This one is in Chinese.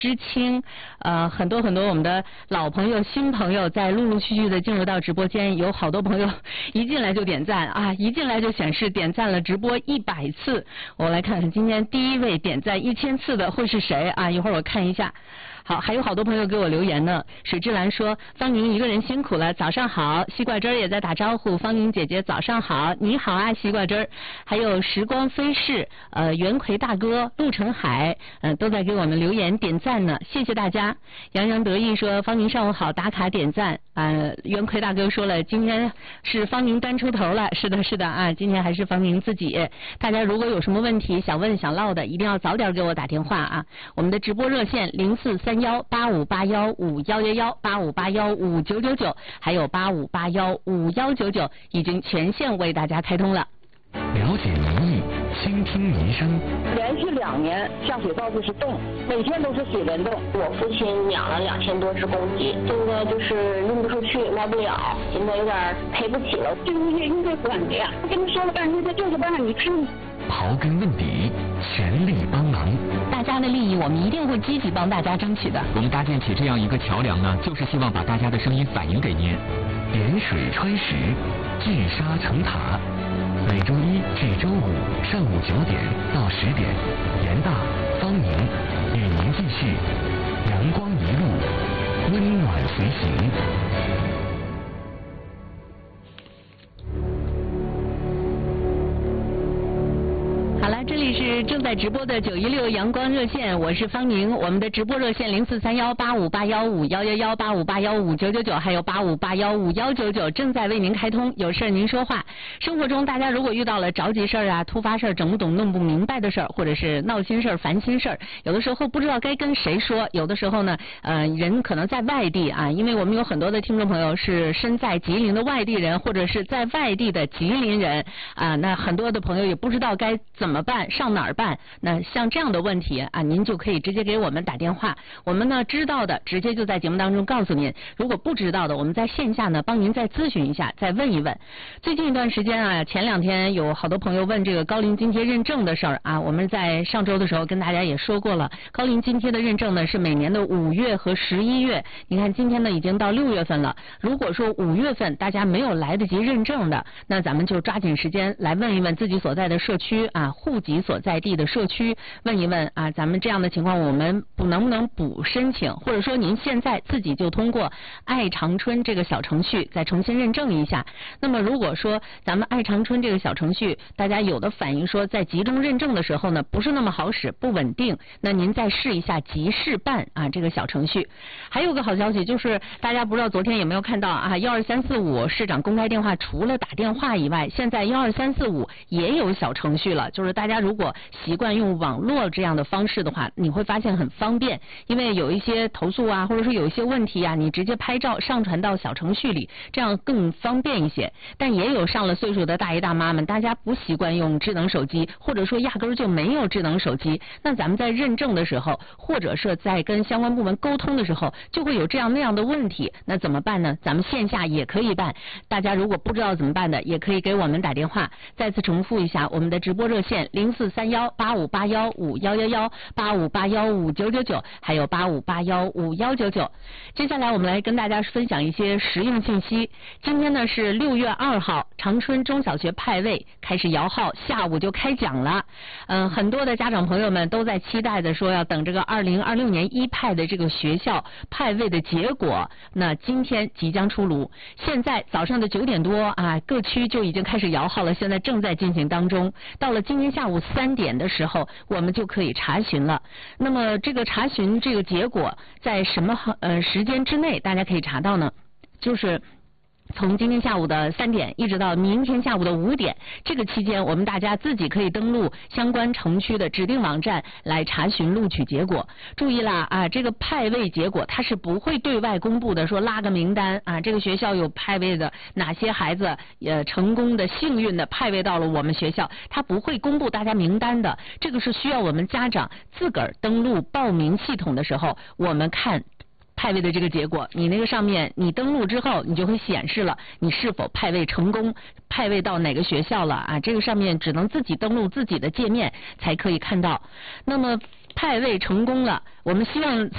知青，很多我们的老朋友、新朋友在陆陆续续的进入到直播间，有好多朋友一进来就点赞啊，一进来就显示点赞了直播100次。我来看看今天第一位点赞1000次的会是谁啊？一会儿我看一下。好，还有好多朋友给我留言呢。水之兰说：“方宁一个人辛苦了，早上好。”西瓜汁儿也在打招呼，方宁姐姐早上好，你好啊，西瓜汁儿。还有时光飞逝，袁奎大哥、陆成海，都在给我们留言点赞呢，谢谢大家。洋洋得意说：“方宁上午好，打卡点赞。”袁奎大哥说了，今天是方宁端出头了，是的啊，今天还是方宁自己。大家如果有什么问题想问想唠的，一定要早点给我打电话啊。我们的直播热线04318581511185815999，还有85815199已经全线为大家开通了。 了解民意，倾听民生。 连续2年下水道就是冻，每天都是水帘洞。我父亲养了2000多只公鸡，现在就是运不出去，卖不了，现在有点赔不起了。这个物业应该管的呀，我跟他说了半天，他就是不让你看。 刨根问底，全力帮忙。 大家的利益，我们一定会积极帮大家争取的。 我们搭建起这样一个桥梁呢，就是希望把大家的声音反映给您。点水穿石，聚沙成塔。每周1至周5上午9点到10点，严大、方宁与您继续阳光一路，温暖随行。 好了，这里是正在直播的916阳光热线，我是方宁。我们的直播热线04318581511185815999，还有85815199正在为您开通，有事您说话。生活中大家如果遇到了着急事儿啊、突发事儿、整不懂、弄不明白的事儿，或者是闹心事儿、烦心事儿，有的时候不知道该跟谁说，有的时候呢，人可能在外地啊，因为我们有很多的听众朋友是身在吉林的外地人，或者是在外地的吉林人啊，那很多的朋友也不知道该怎么办，上哪儿办？那像这样的问题啊，您就可以直接给我们打电话。我们呢知道的，直接就在节目当中告诉您；如果不知道的，我们在线下呢帮您再咨询一下，再问一问。最近一段时间啊，前2天有好多朋友问这个高龄津贴认证的事儿啊，我们在上周的时候跟大家也说过了，高龄津贴的认证呢是每年的5月和11月。你看今天呢已经到6月份了，如果说5月份大家没有来得及认证的，那咱们就抓紧时间来问一问自己所在的社区啊，户籍所在地的社区，问一问啊，咱们这样的情况我们能不能补申请，或者说您现在自己就通过爱长春这个小程序再重新认证一下。那么如果说咱们爱长春这个小程序大家有的反映说在集中认证的时候呢不是那么好使，不稳定，那您再试一下集市办啊这个小程序。还有个好消息就是大家不知道昨天有没有看到啊，12345市长公开电话除了打电话以外，现在12345也有小程序了，就是大家如果习惯用网络这样的方式的话，你会发现很方便，因为有一些投诉啊，或者说有一些问题啊，你直接拍照上传到小程序里，这样更方便一些。但也有上了岁数的大爷大妈们，大家不习惯用智能手机，或者说压根儿就没有智能手机，那咱们在认证的时候，或者是在跟相关部门沟通的时候，就会有这样那样的问题，那怎么办呢？咱们线下也可以办，大家如果不知道怎么办的，也可以给我们打电话。再次重复一下我们的直播热线04318581511185815999，还有85815199。接下来我们来跟大家分享一些实用信息。今天呢是6月2号，长春中小学派位开始摇号，下午就开奖了。很多的家长朋友们都在期待的说要等这个2026年1派的这个学校派位的结果，那今天即将出炉。现在早上的9点多啊，各区就已经开始摇号了，现在正在进行当中。到了今天下午3点的时候，我们就可以查询了。那么这个查询这个结果在什么时间之内大家可以查到呢？就是从今天下午的3点一直到明天下午的5点，这个期间我们大家自己可以登录相关城区的指定网站来查询录取结果。注意啦啊，这个派位结果它是不会对外公布的，说拉个名单啊，这个学校有派位的哪些孩子成功的幸运的派位到了我们学校，它不会公布大家名单的，这个是需要我们家长自个儿登录报名系统的时候我们看派位的这个结果，你那个上面你登录之后，你就会显示了你是否派位成功，派位到哪个学校了啊？这个上面只能自己登录自己的界面才可以看到。那么派位成功了，我们希望